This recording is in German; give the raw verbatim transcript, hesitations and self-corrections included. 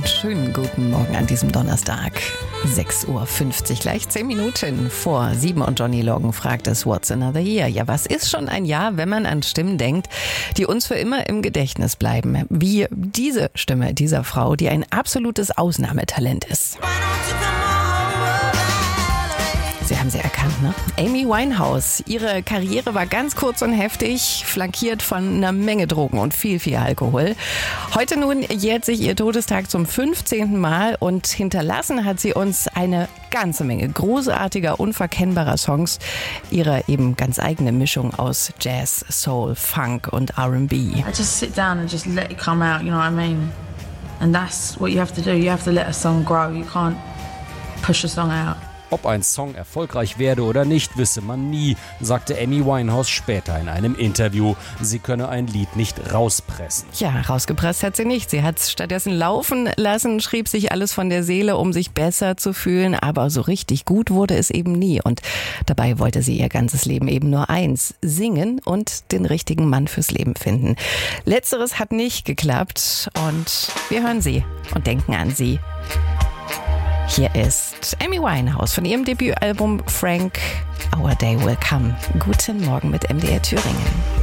Einen schönen guten Morgen an diesem Donnerstag. sechs Uhr fünfzig, gleich zehn Minuten vor sieben und Johnny Logan fragt es, what's another year? Ja, was ist schon ein Jahr, wenn man an Stimmen denkt, die uns für immer im Gedächtnis bleiben? Wie diese Stimme dieser Frau, die ein absolutes Ausnahmetalent ist. Sie haben sie erkannt, ne? Amy Winehouse. Ihre Karriere war ganz kurz und heftig, flankiert von einer Menge Drogen und viel, viel Alkohol. Heute nun jährt sich ihr Todestag zum fünfzehnten Mal und hinterlassen hat sie uns eine ganze Menge großartiger, unverkennbarer Songs. Ihre eben ganz eigene Mischung aus Jazz, Soul, Funk und R and B. I just sit down and just let it come out, you know what I mean? And that's what you have to do. You have to let a song grow. You can't push a song out. Ob ein Song erfolgreich werde oder nicht, wisse man nie, sagte Amy Winehouse später in einem Interview. Sie könne ein Lied nicht rauspressen. Ja, rausgepresst hat sie nicht. Sie hat es stattdessen laufen lassen, schrieb sich alles von der Seele, um sich besser zu fühlen. Aber so richtig gut wurde es eben nie. Und dabei wollte sie ihr ganzes Leben eben nur eins: singen und den richtigen Mann fürs Leben finden. Letzteres hat nicht geklappt. Und wir hören sie und denken an sie. Hier ist Amy Winehouse von ihrem Debütalbum Frank, Our Day Will Come. Guten Morgen mit M D R Thüringen.